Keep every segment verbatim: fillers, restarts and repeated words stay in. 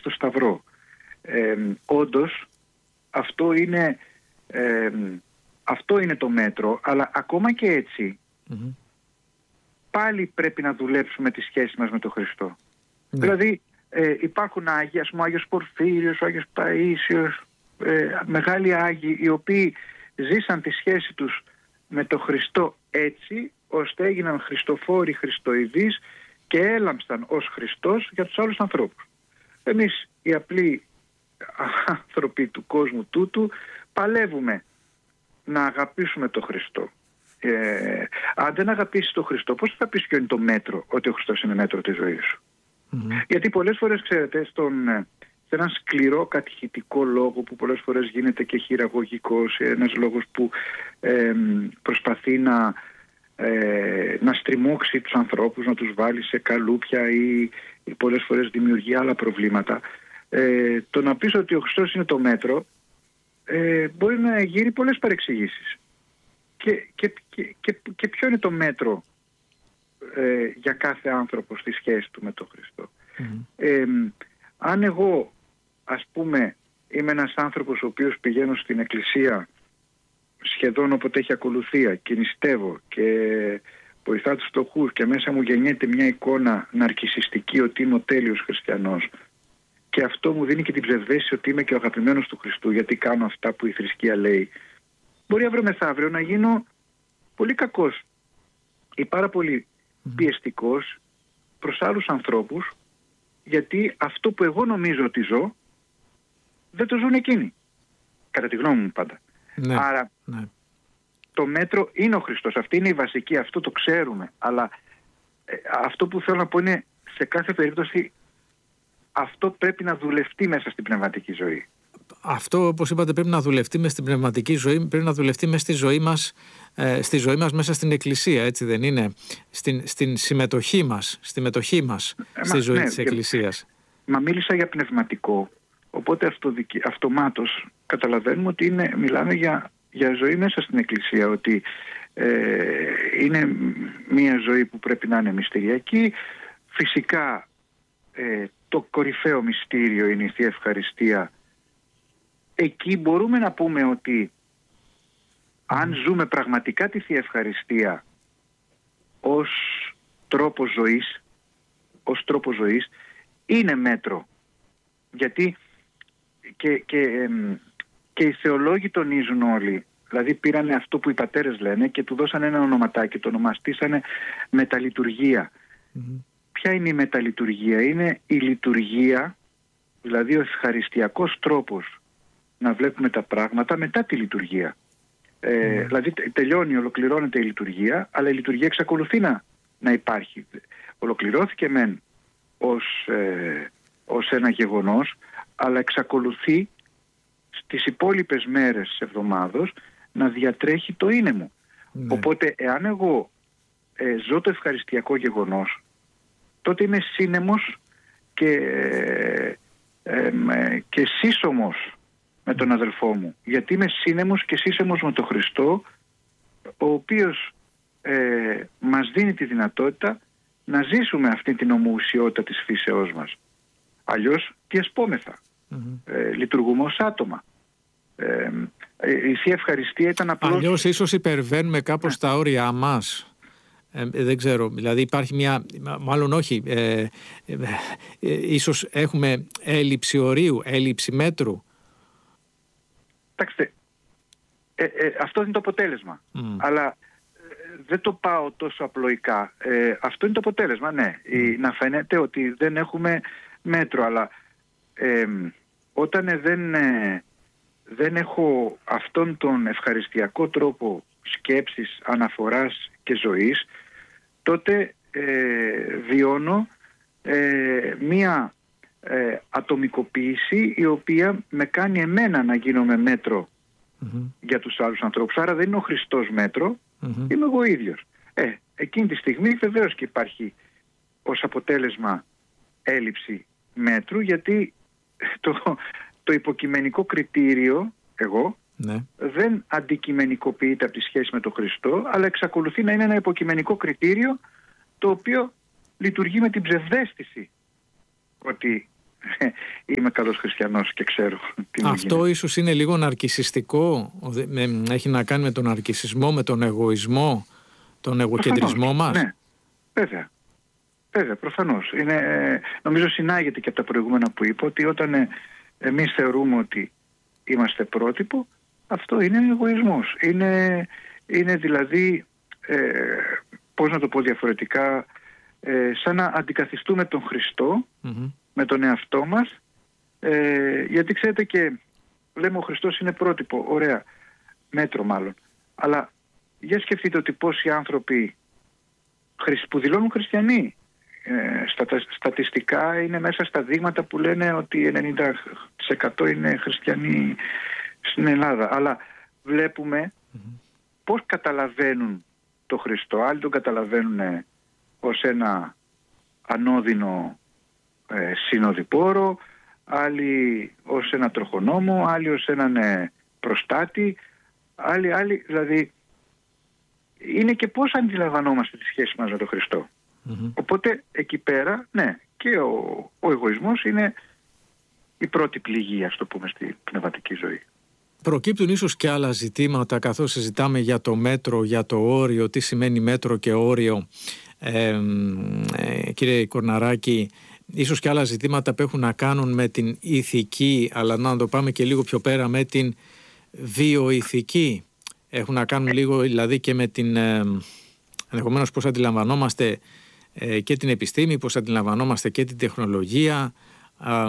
στο Σταυρό. Ε, όντως αυτό είναι, ε, αυτό είναι το μέτρο, αλλά ακόμα και έτσι mm-hmm. πάλι πρέπει να δουλέψουμε τη σχέση μας με τον Χριστό. Mm-hmm. Δηλαδή ε, υπάρχουν Άγιοι, ας πούμε ο Άγιος Πορφύριος, ο Άγιος Παΐσιος, ε, μεγάλοι Άγιοι οι οποίοι ζήσαν τη σχέση τους με τον Χριστό έτσι ώστε έγιναν χριστοφόροι, χριστοειδείς και έλαμψαν ως Χριστός για τους άλλους ανθρώπους. Εμείς οι απλοί άνθρωποι του κόσμου τούτου παλεύουμε να αγαπήσουμε τον Χριστό. Ε, αν δεν αγαπήσεις τον Χριστό, πώς θα πεις ποιο είναι το μέτρο ότι ο Χριστός είναι μέτρο της ζωής σου? Mm-hmm. Γιατί πολλές φορές, ξέρετε, στον, σε έναν σκληρό κατηχητικό λόγο που πολλές φορές γίνεται και χειραγωγικός, ένας λόγος που ε, προσπαθεί να, ε, να στριμώξει τους ανθρώπους, να τους βάλει σε καλούπια ή, ή πολλές φορές δημιουργεί άλλα προβλήματα. Ε, το να πεις ότι ο Χριστός είναι το μέτρο ε, μπορεί να γύρει πολλές παρεξηγήσεις. Και, και, και, και, και ποιο είναι το μέτρο ε, για κάθε άνθρωπο στη σχέση του με τον Χριστό? Mm-hmm. Ε, αν εγώ, ας πούμε, είμαι ένας άνθρωπος ο οποίος πηγαίνω στην εκκλησία σχεδόν όποτε έχει ακολουθία και νηστεύω και βοηθά τους φτωχούς και μέσα μου γεννιέται μια εικόνα ναρκισσιστική ότι είμαι ο τέλειος χριστιανός και αυτό μου δίνει και την ψευδαίσθηση ότι είμαι και ο αγαπημένος του Χριστού γιατί κάνω αυτά που η θρησκεία λέει, μπορεί αύριο μεθαύριο να γίνω πολύ κακός ή πάρα πολύ πιεστικός προς άλλους ανθρώπους γιατί αυτό που εγώ νομίζω ότι ζω δεν το ζουν εκείνοι, κατά τη γνώμη μου πάντα. Ναι, άρα ναι. Το μέτρο είναι ο Χριστός, αυτή είναι η βασική, αυτό το ξέρουμε, αλλά ε, αυτό που θέλω να πω είναι σε κάθε περίπτωση αυτό πρέπει να δουλευτεί μέσα στην πνευματική ζωή. Αυτό, όπως είπατε, πρέπει να δουλευτεί μέσα στην πνευματική ζωή, πρέπει να δουλευτεί μέσα στη ζωή μας, ε, στη ζωή μας μέσα στην Εκκλησία, έτσι δεν είναι? Στην, στην συμμετοχή μας, στη μετοχή μας ε, στη μα, ζωή ναι, της Εκκλησίας. Μα μίλησα για πνευματικό, οπότε αυτοδικη, αυτομάτως καταλαβαίνουμε ότι είναι, μιλάμε για, για ζωή μέσα στην Εκκλησία, ότι ε, είναι μια ζωή που πρέπει να είναι μυστηριακή. Φυσικά ε, το κορυφαίο μυστήριο είναι η Θεία Ευχαριστία. Εκεί μπορούμε να πούμε ότι αν ζούμε πραγματικά τη Θεία Ευχαριστία ως τρόπο ζωής, ως τρόπο ζωής, είναι μέτρο. Γιατί και, και, και οι θεολόγοι τονίζουν όλοι, δηλαδή πήρανε αυτό που οι πατέρες λένε και του δώσανε ένα ονοματάκι, το ονομαστήσανε μεταλειτουργία. Mm-hmm. Ποια είναι η μεταλειτουργία? Είναι η λειτουργία, δηλαδή ο ευχαριστιακός τρόπος να βλέπουμε τα πράγματα μετά τη λειτουργία. Ε, mm. Δηλαδή τελειώνει, ολοκληρώνεται η λειτουργία, αλλά η λειτουργία εξακολουθεί να, να υπάρχει. Ολοκληρώθηκε μεν ως, ε, ως ένα γεγονός, αλλά εξακολουθεί στις υπόλοιπες μέρες της εβδομάδος να διατρέχει το είναι μου. Mm. Οπότε εάν εγώ ε, ζω το ευχαριστιακό γεγονός, τότε είμαι σύνεμος και, ε, ε, και σύσσωμος με τον αδελφό μου, γιατί είμαι σύνεμος και σύσσωμος με τον Χριστό, ο οποίος ε, μας δίνει τη δυνατότητα να ζήσουμε αυτή την ομοουσιότητα της φύσεώς μας. Αλλιώς τι ασπόμεθα? Mm-hmm. Ε, λειτουργούμε ως άτομα. Ε, ε, η Θεία Ευχαριστία ήταν απλώς... Αλλιώς ίσως υπερβαίνουμε κάπως yeah. τα όρια μας. Ε, δεν ξέρω, δηλαδή υπάρχει μια, μάλλον όχι, ε, ε, ε, ε, ίσως έχουμε έλλειψη ορίου, έλλειψη μέτρου. Κοιτάξτε, ε, ε, αυτό είναι το αποτέλεσμα, mm. αλλά ε, δεν το πάω τόσο απλοϊκά. Ε, αυτό είναι το αποτέλεσμα, ναι, mm. ε, να φαίνεται ότι δεν έχουμε μέτρο, αλλά ε, όταν ε, δεν, ε, δεν έχω αυτόν τον ευχαριστιακό τρόπο σκέψης, αναφοράς και ζωής, τότε ε, βιώνω ε, μία ε, ατομικοποίηση η οποία με κάνει εμένα να γίνομαι μέτρο mm-hmm. για τους άλλους ανθρώπους. Άρα δεν είναι ο Χριστός μέτρο, mm-hmm. είμαι εγώ ίδιος. Ε, εκείνη τη στιγμή βεβαίως και υπάρχει ως αποτέλεσμα έλλειψη μέτρου, γιατί το, το υποκειμενικό κριτήριο, εγώ, ναι. δεν αντικειμενικοποιείται από τη σχέση με τον Χριστό, αλλά εξακολουθεί να είναι ένα υποκειμενικό κριτήριο το οποίο λειτουργεί με την ψευδαίσθηση ότι είμαι καλός χριστιανός και ξέρω τι μου Αυτό γίνεται. ίσως είναι λίγο ναρκισσιστικό, έχει να κάνει με τον ναρκισσισμό, με τον εγωισμό, τον εγωκεντρισμό μας. Ναι, βέβαια. Βέβαια, προφανώς. Είναι, νομίζω συνάγεται και από τα προηγούμενα που είπα, ότι όταν ε, εμείς θεωρούμε ότι είμαστε πρότυπο, αυτό είναι εγωισμός. Είναι, είναι δηλαδή, ε, πώς να το πω διαφορετικά, ε, σαν να αντικαθιστούμε τον Χριστό mm-hmm. με τον εαυτό μας, ε, γιατί ξέρετε και λέμε ο Χριστός είναι πρότυπο, ωραία, μέτρο μάλλον, αλλά για σκεφτείτε ότι πόσοι άνθρωποι που δηλώνουν χριστιανοί, ε, στα, στατιστικά είναι μέσα στα δείγματα που λένε ότι ενενήντα τοις εκατό είναι χριστιανοί στην Ελλάδα, αλλά βλέπουμε mm-hmm. πώς καταλαβαίνουν το Χριστό. Άλλοι τον καταλαβαίνουν ως ένα ανώδυνο ε, συνοδοιπόρο, άλλοι ως ένα τροχονόμο, άλλοι ως έναν ε, προστάτη, άλλοι, άλλοι, δηλαδή είναι και πώς αντιλαμβανόμαστε τη σχέση μας με τον Χριστό. Mm-hmm. Οπότε εκεί πέρα, ναι, και ο, ο εγωισμός είναι η πρώτη πληγή, ας το πούμε, στη πνευματική ζωή. Προκύπτουν ίσως και άλλα ζητήματα καθώς συζητάμε για το μέτρο, για το όριο, τι σημαίνει μέτρο και όριο. Ε, ε, κύριε Κορναράκη, ίσως και άλλα ζητήματα που έχουν να κάνουν με την ηθική, αλλά να το πάμε και λίγο πιο πέρα, με την βιοηθική. Έχουν να κάνουν λίγο δηλαδή και με την, ε, ενδεχομένως πώς αντιλαμβανόμαστε ε, και την επιστήμη, πώς αντιλαμβανόμαστε και την τεχνολογία. Ε,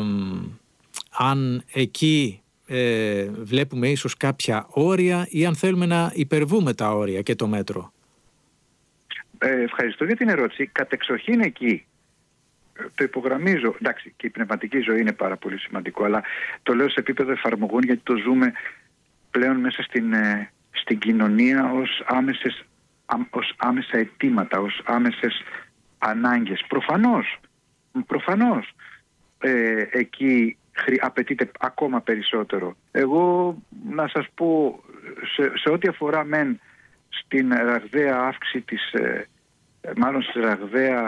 αν εκεί ε, βλέπουμε ίσως κάποια όρια ή αν θέλουμε να υπερβούμε τα όρια και το μέτρο. Ε, ευχαριστώ για την ερώτηση. Κατεξοχήν εκεί, το υπογραμμίζω, εντάξει, και η πνευματική ζωή είναι πάρα πολύ σημαντικό, αλλά το λέω σε επίπεδο εφαρμογών γιατί το ζούμε πλέον μέσα στην, ε, στην κοινωνία ως, άμεσες, α, ως άμεσα αιτήματα, ως άμεσες ανάγκες. Προφανώς, προφανώς ε, εκεί απαιτείται ακόμα περισσότερο. Εγώ να σας πω, σε, σε ό,τι αφορά μεν στην ραγδαία αύξηση της, ε, μάλλον στη ραγδαία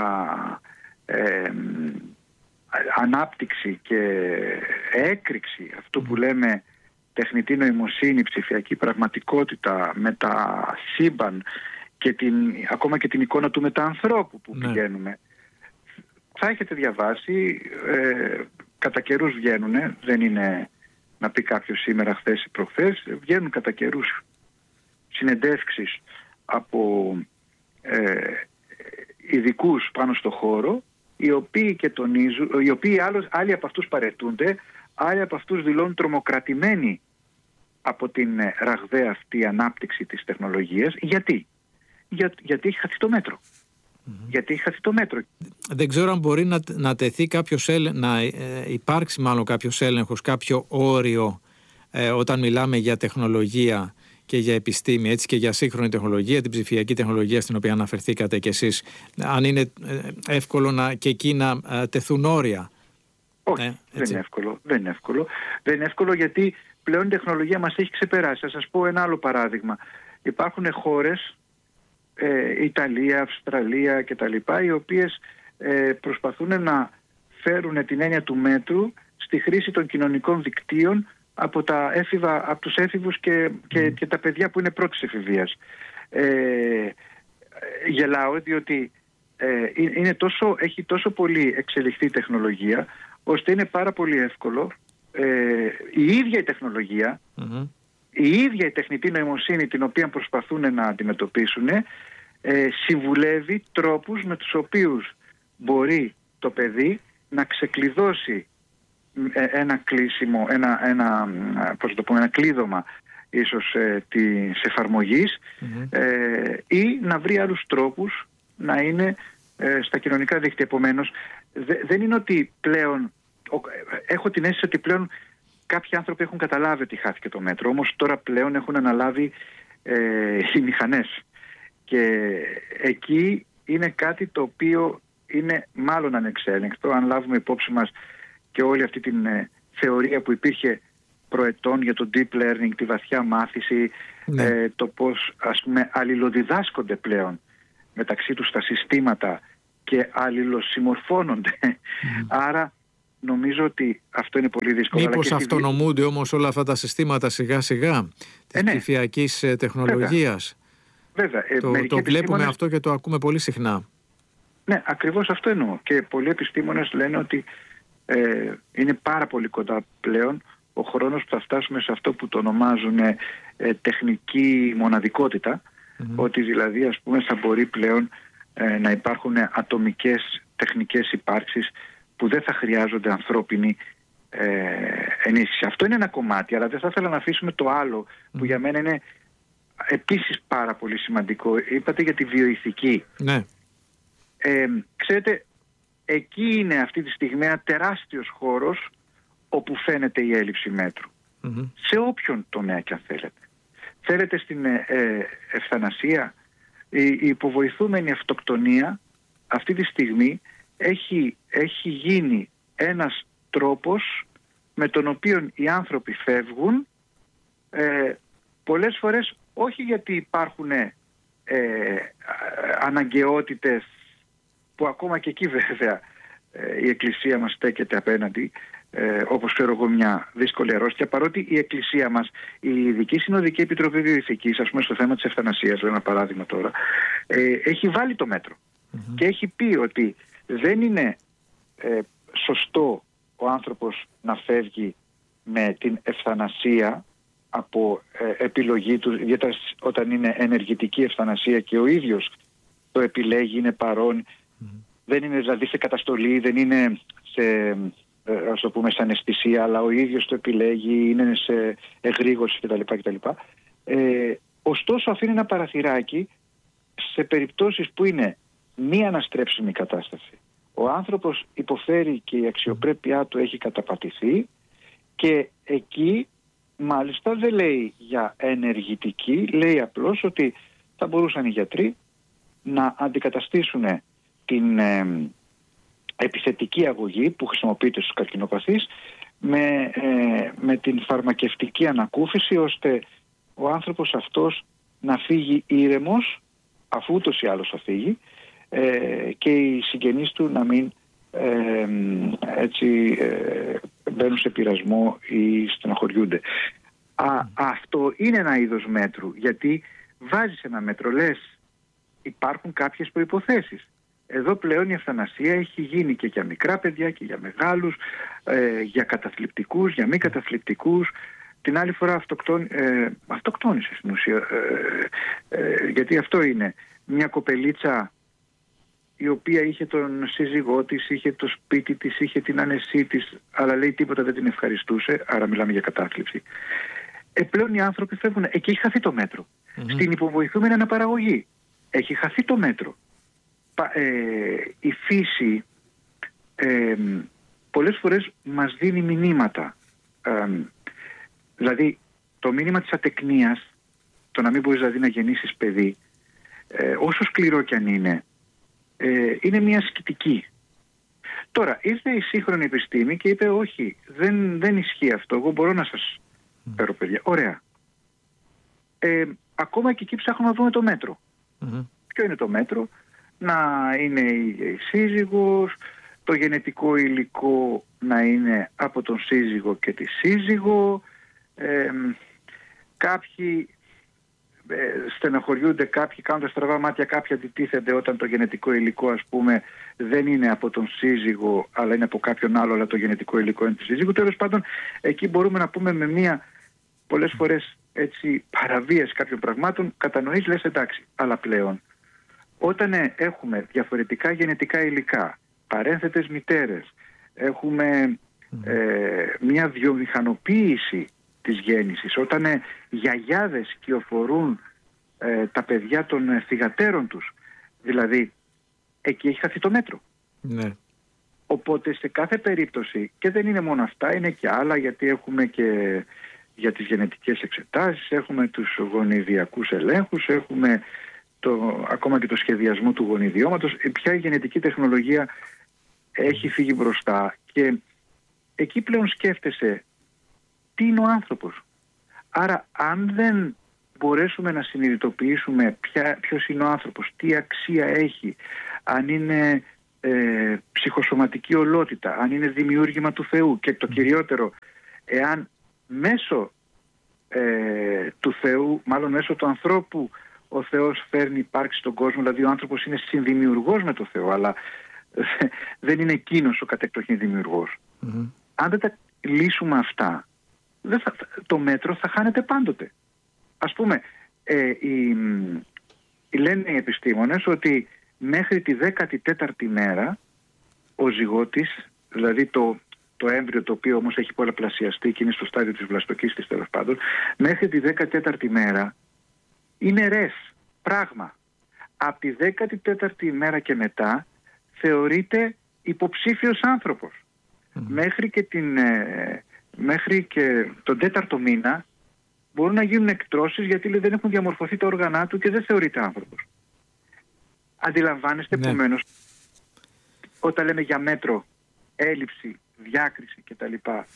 ε, ανάπτυξη και έκρηξη αυτού που λέμε τεχνητή νοημοσύνη, ψηφιακή πραγματικότητα, με τα σύμπαν και την, ακόμα και την εικόνα του μετανθρώπου που ναι. πηγαίνουμε. Θα έχετε διαβάσει, ε, κατά καιρούς βγαίνουν, δεν είναι να πει κάποιος σήμερα, χθες ή προχθές, βγαίνουν κατά καιρούς συνεντεύξεις από ε, ειδικούς πάνω στο χώρο, οι οποίοι και τονίζουν, οι οποίοι άλλος, άλλοι από αυτούς παρετούνται, άλλοι από αυτούς δηλώνουν τρομοκρατημένοι από την ραγδαία αυτή ανάπτυξη της τεχνολογίας. Γιατί? Για, γιατί έχει χαθεί το μέτρο. Mm-hmm. Γιατί έχει χαθεί το μέτρο. Δεν ξέρω αν μπορεί να, να τεθεί κάποιος έλεγ, να ε, υπάρξει μάλλον κάποιος έλεγχος, κάποιο όριο ε, όταν μιλάμε για τεχνολογία και για επιστήμη, έτσι, και για σύγχρονη τεχνολογία, την ψηφιακή τεχνολογία στην οποία αναφερθήκατε κι εσείς. Αν είναι εύκολο να, και εκεί να ε, τεθούν όρια. Όχι, ε, δεν είναι εύκολο. Δεν είναι εύκολο. Δεν είναι εύκολο γιατί πλέον η τεχνολογία μας έχει ξεπεράσει. Θα σας πω ένα άλλο παράδειγμα. Υπάρχουν χώρες, ε, Ιταλία, Αυστραλία κτλ., οι οποίες ε, προσπαθούν να φέρουν την έννοια του μέτρου στη χρήση των κοινωνικών δικτύων από, τα έφηβα, από τους έφηβους και, και, και τα παιδιά που είναι πρώτης εφηβείας. Ε, γελάω διότι ε, είναι τόσο, έχει τόσο πολύ εξελιχθεί η τεχνολογία, ώστε είναι πάρα πολύ εύκολο ε, η ίδια η τεχνολογία, mm-hmm. η ίδια η τεχνητή νοημοσύνη την οποία προσπαθούν να αντιμετωπίσουν, ε, συμβουλεύει τρόπους με τους οποίους μπορεί το παιδί να ξεκλειδώσει ένα κλείσιμο, ένα, ένα, πώς το πούμε, ένα κλείδωμα ίσως ε, της εφαρμογής mm-hmm. ε, ή να βρει άλλους τρόπους να είναι ε, στα κοινωνικά δίκτυα. Επομένως, δε, δεν είναι ότι πλέον, ο, έχω την αίσθηση ότι πλέον κάποιοι άνθρωποι έχουν καταλάβει ότι χάθηκε το μέτρο, όμως τώρα πλέον έχουν αναλάβει ε, οι μηχανές και εκεί είναι κάτι το οποίο είναι μάλλον ανεξέλεγκτο, αν λάβουμε υπόψη μας και όλη αυτή την ε, θεωρία που υπήρχε προετών για το deep learning, τη βαθιά μάθηση, ναι. ε, το πώς, ας πούμε, αλληλοδιδάσκονται πλέον μεταξύ τους τα συστήματα και αλληλοσυμμορφώνονται. Mm. Άρα νομίζω ότι αυτό είναι πολύ δύσκολο. Μήπως αυτονομούνται όμως όλα αυτά τα συστήματα σιγά σιγά της ε, ναι. ψηφιακής τεχνολογίας? Βέβαια. Βέβαια. Το, ε, το βλέπουμε αυτό και το ακούμε πολύ συχνά. Ναι, ακριβώς αυτό εννοώ. Και πολλοί επιστήμονες λένε ότι ε, είναι πάρα πολύ κοντά πλέον ο χρόνος που θα φτάσουμε σε αυτό που το ονομάζουν ε, τεχνική μοναδικότητα, mm-hmm. ότι δηλαδή ας πούμε θα μπορεί πλέον ε, να υπάρχουν ατομικές τεχνικές υπάρξεις που δεν θα χρειάζονται ανθρώπινη ε, ενίσχυση. Αυτό είναι ένα κομμάτι, αλλά δεν θα ήθελα να αφήσουμε το άλλο που mm-hmm. για μένα είναι επίσης πάρα πολύ σημαντικό. Είπατε για τη βιοειθική. Ναι. Ε, ξέρετε, εκεί είναι αυτή τη στιγμή ένα τεράστιος χώρος όπου φαίνεται η έλλειψη μέτρου. Mm-hmm. Σε όποιον τομέα και αν θέλετε. Θέλετε στην ε, ε, ευθανασία, η, η υποβοηθούμενη αυτοκτονία αυτή τη στιγμή έχει, έχει γίνει ένας τρόπος με τον οποίο οι άνθρωποι φεύγουν ε, πολλές φορές όχι γιατί υπάρχουν ε, αναγκαιότητες που ακόμα και εκεί βέβαια ε, η Εκκλησία μας στέκεται απέναντι, ε, όπως ξέρω εγώ μια δύσκολη αρρώστια, παρότι η Εκκλησία μας, η Ειδική Συνοδική Επιτροπή Βιοειθικής, ας πούμε στο θέμα της ευθανασίας, λέω ένα παράδειγμα τώρα, ε, έχει βάλει το μέτρο mm-hmm. και έχει πει ότι δεν είναι ε, σωστό ο άνθρωπος να φεύγει με την ευθανασία από ε, επιλογή του, ιδιαίτερα όταν είναι ενεργητική ευθανασία και ο ίδιος το επιλέγει, είναι παρόν, mm-hmm. δεν είναι δηλαδή σε καταστολή, δεν είναι σε, ε, ας το πούμε, σε αναισθησία, αλλά ο ίδιος το επιλέγει, είναι σε εγρήγορση κτλ. κτλ. Ε, ωστόσο αφήνει ένα παραθυράκι σε περιπτώσεις που είναι μη αναστρέψιμη κατάσταση. Ο άνθρωπος υποφέρει και η αξιοπρέπειά του έχει καταπατηθεί και εκεί μάλιστα δεν λέει για ενεργητική, λέει απλώς ότι θα μπορούσαν οι γιατροί να αντικαταστήσουν την ε, επιθετική αγωγή που χρησιμοποιείται στους καρκινοπαθείς με, ε, με την φαρμακευτική ανακούφιση, ώστε ο άνθρωπος αυτός να φύγει ήρεμος, αφού ούτως ή άλλως θα φύγει, ε, και οι συγγενείς του να μην ε, έτσι ε, μπαίνουν σε πειρασμό ή στεναχωριούνται. Α, αυτό είναι ένα είδος μέτρου, γιατί βάζεις ένα μέτρο, λες υπάρχουν κάποιες προϋποθέσεις. Εδώ πλέον η ευθανασία έχει γίνει και για μικρά παιδιά και για μεγάλους, ε, για καταθλιπτικούς, για μη καταθλιπτικούς. Την άλλη φορά αυτοκτόν, ε, αυτοκτόνησε στην ουσία, ε, ε, γιατί αυτό είναι μια κοπελίτσα η οποία είχε τον σύζυγό της, είχε το σπίτι της, είχε την άνεσή της, αλλά λέει τίποτα δεν την ευχαριστούσε, άρα μιλάμε για κατάθλιψη. Ε, πλέον οι άνθρωποι φεύγουν, εκεί έχει χαθεί το μέτρο. Mm-hmm. Στην υποβοηθούμενη αναπαραγωγή έχει χαθεί το μέτρο. Ε, η φύση ε, πολλές φορές μας δίνει μηνύματα. Ε, δηλαδή το μήνυμα της ατεκνίας, το να μην μπορείς δηλαδή να γεννήσεις παιδί, ε, όσο σκληρό κι αν είναι, ε, είναι μια σκητική. Τώρα ήρθε η σύγχρονη επιστήμη και είπε όχι, δεν, δεν ισχύει αυτό, εγώ μπορώ να σας mm. φέρω παιδιά. Ωραία. Ε, ακόμα και εκεί ψάχνουμε να δούμε το μέτρο. Mm-hmm. Ποιο είναι το μέτρο? Να είναι η σύζυγος, το γενετικό υλικό να είναι από τον σύζυγο και τη σύζυγο. Ε, κάποιοι ε, στεναχωριούνται, κάποιοι κάνουν τα στραβά μάτια, κάποιοι αντιτίθενται όταν το γενετικό υλικό ας πούμε δεν είναι από τον σύζυγο αλλά είναι από κάποιον άλλο, αλλά το γενετικό υλικό είναι της σύζυγου. Τέλος πάντων εκεί μπορούμε να πούμε με μία πολλές φορές έτσι παραβίαση κάποιων πραγμάτων, κατανοείς, λες εντάξει, αλλά πλέον όταν έχουμε διαφορετικά γενετικά υλικά, παρένθετες μητέρες, έχουμε ε, μια βιομηχανοποίηση της γέννησης, όταν ε, γιαγιάδες κυοφορούν ε, τα παιδιά των ε, θυγατέρων τους, δηλαδή εκεί έχει χαθεί το μέτρο. Ναι. Οπότε σε κάθε περίπτωση, και δεν είναι μόνο αυτά, είναι και άλλα, γιατί έχουμε και για τις γενετικές εξετάσεις, έχουμε τους γονιδιακούς ελέγχους, έχουμε το, ακόμα και το σχεδιασμό του γονιδιώματος. Πια η γενετική τεχνολογία έχει φύγει μπροστά και εκεί πλέον σκέφτεσαι τι είναι ο άνθρωπος. Άρα αν δεν μπορέσουμε να συνειδητοποιήσουμε ποια, ποιος είναι ο άνθρωπος, τι αξία έχει, αν είναι ε, ψυχοσωματική ολότητα, αν είναι δημιούργημα του Θεού και το κυριότερο, εάν μέσω ε, του Θεού, μάλλον μέσω του ανθρώπου, ο Θεός φέρνει υπάρξει στον κόσμο, δηλαδή ο άνθρωπος είναι συνδημιουργός με το Θεό, αλλά δεν είναι εκείνος ο κατεκτοχήν δημιουργός. Mm-hmm. Αν δεν τα λύσουμε αυτά, δεν θα, το μέτρο θα χάνεται πάντοτε. Ας πούμε, ε, οι, οι, λένε οι επιστήμονες ότι μέχρι τη δέκατη τέταρτη μέρα ο ζυγότης, δηλαδή το, το έμβριο το οποίο όμως έχει πολλαπλασιαστεί και είναι στο στάδιο της βλαστοκύστης τέλος πάντων, μέχρι τη δέκατη τέταρτη μέρα είναι ρες, πράγμα. Από τη δέκατη τέταρτη μέρα και μετά θεωρείται υποψήφιος άνθρωπος. Mm. Μέχρι, και την, ε, μέχρι και τον τέταρτο μήνα μπορούν να γίνουν εκτρώσεις γιατί λέει, δεν έχουν διαμορφωθεί τα όργανά του και δεν θεωρείται άνθρωπος. Αντιλαμβάνεστε, ναι, επομένως, όταν λέμε για μέτρο, έλλειψη, διάκριση κτλ.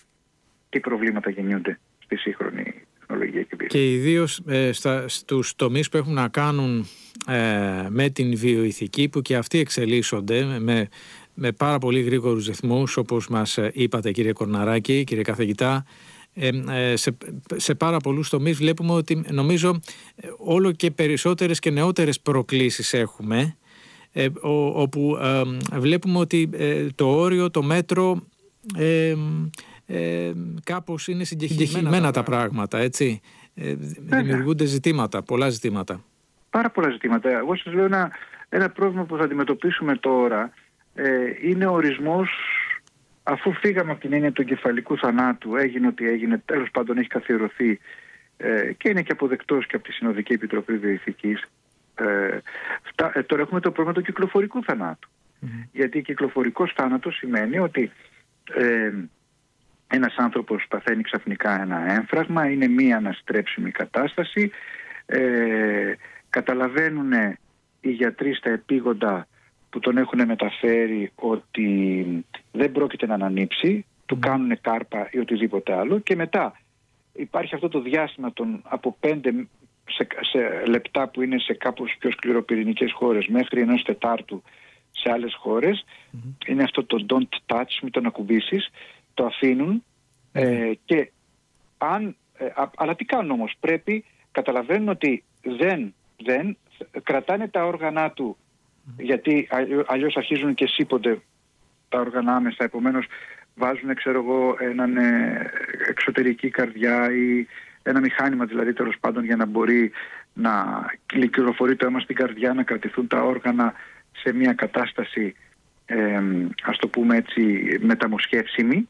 Τι προβλήματα γεννιούνται στη σύγχρονη τεχνολογία και πίσω. Και ιδίως ε, στα, στους τομείς που έχουν να κάνουν ε, με την βιοειθική, που και αυτοί εξελίσσονται με, με πάρα πολύ γρήγορους ρυθμούς, όπως μας είπατε κύριε Κορναράκη, κύριε καθηγητά. Ε, ε, σε, σε πάρα πολλούς τομείς βλέπουμε ότι νομίζω ε, όλο και περισσότερες και νεότερες προκλήσεις έχουμε, ε, ο, όπου ε, βλέπουμε ότι ε, το όριο, το μέτρο ε, ε, κάπως είναι συγκεκριμένα τα πράγματα, έτσι. Ε, δημιουργούνται ζητήματα, πολλά ζητήματα. Πάρα πολλά ζητήματα. Εγώ σας λέω ένα, ένα πρόβλημα που θα αντιμετωπίσουμε τώρα ε, είναι ο ορισμός. Αφού φύγαμε από την έννοια του εγκεφαλικού θανάτου, έγινε ό,τι έγινε, τέλος πάντων έχει καθιερωθεί ε, και είναι και αποδεκτός και από τη Συνοδική Επιτροπή Βιοειθικής. Ε, φτα, ε, τώρα έχουμε το πρόβλημα του κυκλοφορικού θανάτου. Mm-hmm. Γιατί κυκλοφορικός θάνατος σημαίνει ότι ε, ένας άνθρωπος παθαίνει ξαφνικά ένα έμφραγμα, είναι μία αναστρέψιμη κατάσταση, ε, καταλαβαίνουν οι γιατροί στα επίγοντα που τον έχουν μεταφέρει ότι δεν πρόκειται να ανανύψει, του κάνουν κάρπα ή οτιδήποτε άλλο και μετά υπάρχει αυτό το διάστημα των από πέντε σε, σε λεπτά που είναι σε κάπως πιο σκληροπυρηνικές χώρες μέχρι ενός τετάρτου σε άλλες χώρες. Mm-hmm. Είναι αυτό το don't touch, μην τον ακουμπήσεις, το αφήνουν mm-hmm. ε, και αν, ε, α, αλλά τι κάνουν όμως, πρέπει, καταλαβαίνουν ότι δεν, δεν κρατάνε τα όργανά του, γιατί αλλιώς αρχίζουν και σύπονται τα όργανα άμεσα, επομένως βάζουν, ξέρω εγώ, έναν ε, εξωτερική καρδιά ή ένα μηχάνημα δηλαδή τέλος πάντων για να μπορεί να κυκλοφορεί το αίμα στην καρδιά, να κρατηθούν τα όργανα σε μια κατάσταση ε, ας το πούμε έτσι μεταμοσχεύσιμη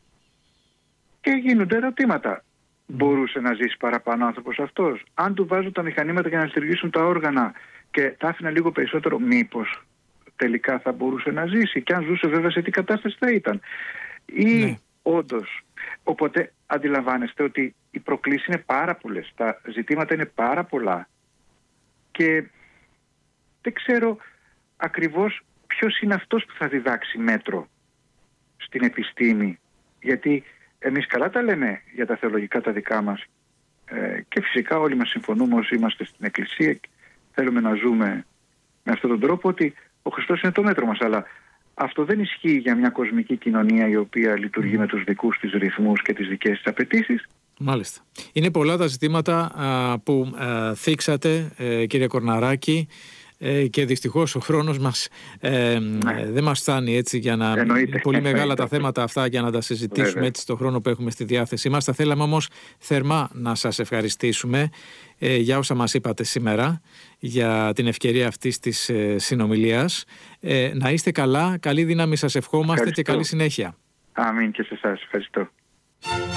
και γίνονται ερωτήματα. Μπορούσε να ζήσει παραπάνω ο άνθρωπος αυτός? Αν του βάζουν τα μηχανήματα για να λειτουργήσουν τα όργανα και τα άφηνα λίγο περισσότερο, μήπως τελικά θα μπορούσε να ζήσει? Και αν ζούσε βέβαια σε τι κατάσταση θα ήταν? Ή ναι. όντως, οπότε αντιλαμβάνεστε ότι οι προκλήσεις είναι πάρα πολλές, τα ζητήματα είναι πάρα πολλά και δεν ξέρω ακριβώς ποιος είναι αυτός που θα διδάξει μέτρο στην επιστήμη, γιατί εμείς καλά τα λέμε για τα θεολογικά τα δικά μας ε, και φυσικά όλοι μας συμφωνούμε όσοι είμαστε στην Εκκλησία, θέλουμε να ζούμε με αυτόν τον τρόπο ότι ο Χριστός είναι το μέτρο μας, αλλά αυτό δεν ισχύει για μια κοσμική κοινωνία η οποία λειτουργεί mm. με τους δικούς της ρυθμούς και τις δικές της απαιτήσεις. Μάλιστα. Είναι πολλά τα ζητήματα α, που α, θίξατε ε, κύριε Κορναράκη ε, και δυστυχώς ο χρόνος μας ε, ναι. ε, δεν μας φτάνει έτσι για να... Εννοείται. Πολύ μεγάλα τα θέματα αυτά για να τα συζητήσουμε Βέβαια. έτσι στο χρόνο που έχουμε στη διάθεσή μας. Θα θέλαμε όμως θερμά να σας ευχαριστήσουμε ε, για όσα μας είπατε σήμερα, για την ευκαιρία αυτής της ε, συνομιλίας. Ε, να είστε καλά, καλή δύναμη σας ευχόμαστε. Ευχαριστώ. Και καλή συνέχεια. Αμήν και σε εσάς. Ευχαριστώ.